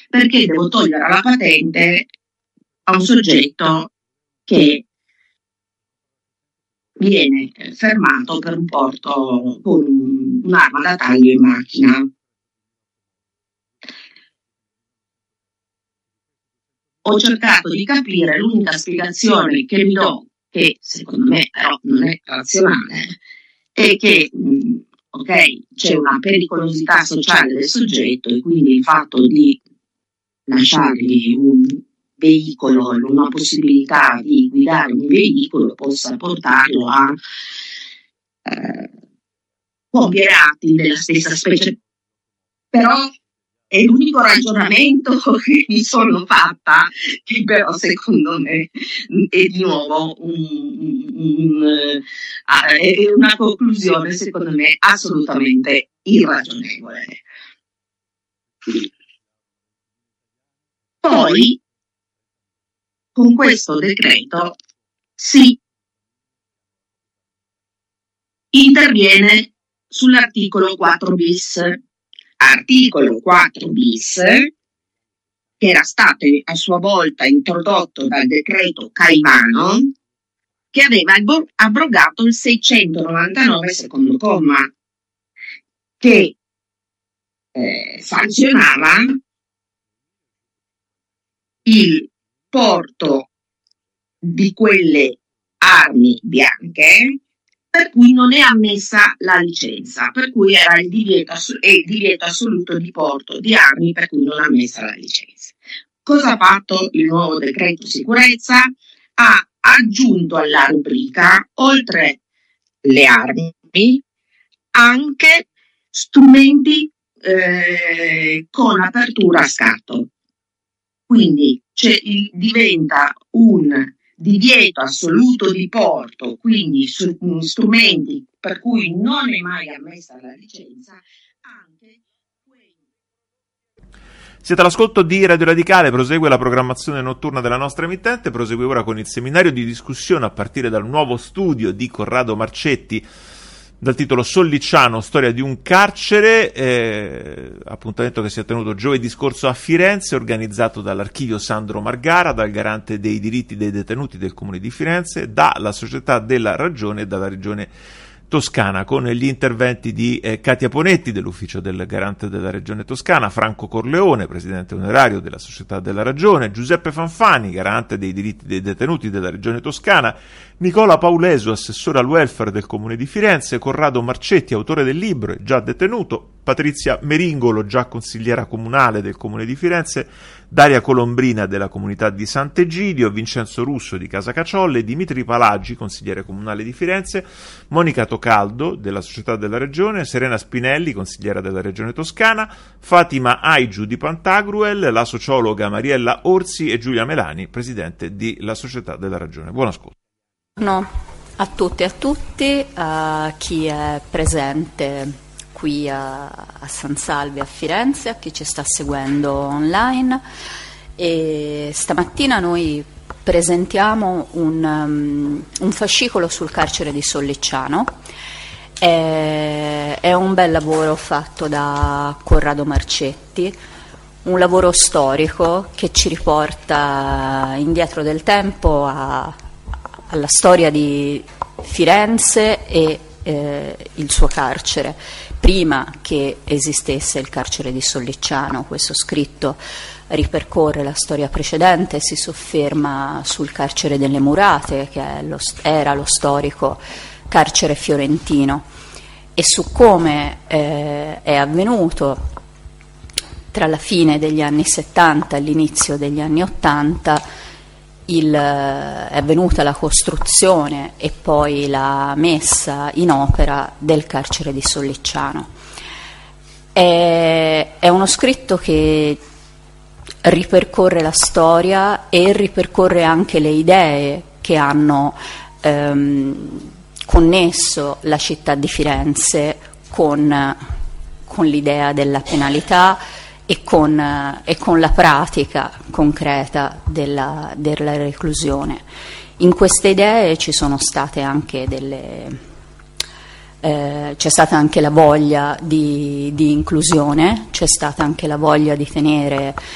perché devo togliere la patente a un soggetto che viene fermato per un porto con un'arma da taglio in macchina. Ho cercato di capire, l'unica spiegazione che mi do, che secondo me però non è razionale, è che c'è una pericolosità sociale del soggetto e quindi il fatto di lasciargli un veicolo, una possibilità di guidare un veicolo possa portarlo a compiere atti della stessa specie. Però è l'unico ragionamento che mi sono fatta, che però secondo me è di nuovo è una conclusione secondo me assolutamente irragionevole. Poi con questo decreto si interviene sull'articolo 4 bis. Articolo 4 bis, che era stato a sua volta introdotto dal decreto Caivano, che aveva abrogato il 699 secondo comma, che sanzionava il porto di quelle armi bianche per cui non è ammessa la licenza, per cui era il divieto assoluto di porto di armi per cui non è ammessa la licenza. Cosa ha fatto il nuovo decreto sicurezza? Ha aggiunto alla rubrica, oltre le armi, anche strumenti con apertura a scatto. Quindi diventa un divieto assoluto di porto, quindi strumenti per cui non è mai ammessa la licenza, anche Siete all'ascolto di Radio Radicale, prosegue la programmazione notturna della nostra emittente, prosegue ora con il seminario di discussione a partire dal nuovo studio di Corrado Marcetti, dal titolo Sollicciano, storia di un carcere, appuntamento che si è tenuto giovedì scorso a Firenze, organizzato dall'Archivio Sandro Margara, dal Garante dei diritti dei detenuti del Comune di Firenze, dalla Società della Ragione e dalla Regione Toscana, con gli interventi di Katia Ponetti dell'Ufficio del Garante della Regione Toscana, Franco Corleone, Presidente onorario della Società della Ragione, Giuseppe Fanfani, Garante dei diritti dei detenuti della Regione Toscana, Nicola Paulesu, assessore al welfare del Comune di Firenze, Corrado Marcetti, autore del libro e già detenuto, Patrizia Meringolo, già consigliera comunale del Comune di Firenze, Daria Colombrina della comunità di Sant'Egidio, Vincenzo Russo di Casa Caciolle, Dimitri Palaggi, consigliere comunale di Firenze, Monica Tocaldo della Società della Regione, Serena Spinelli, consigliera della Regione Toscana, Fatima Aigiu di Pantagruel, la sociologa Mariella Orsi e Giulia Melani, presidente della Società della Ragione. Buon ascolto. A tutte e a tutti, a chi è presente qui a San Salvi a Firenze, a chi ci sta seguendo online, e stamattina noi presentiamo un fascicolo sul carcere di Sollicciano. È un bel lavoro fatto da Corrado Marcetti, un lavoro storico che ci riporta indietro del tempo alla storia di Firenze e il suo carcere. Prima che esistesse il carcere di Sollicciano, questo scritto ripercorre la storia precedente, si sofferma sul carcere delle Murate, che era lo storico carcere fiorentino, e su come è avvenuto tra la fine degli anni 70 e l'inizio degli anni 80 è avvenuta la costruzione e poi la messa in opera del carcere di Sollicciano. È uno scritto che ripercorre la storia e ripercorre anche le idee che hanno connesso la città di Firenze con l'idea della penalità e con la pratica concreta della reclusione. In queste idee ci sono state anche c'è stata anche la voglia di inclusione, c'è stata anche la voglia di tenere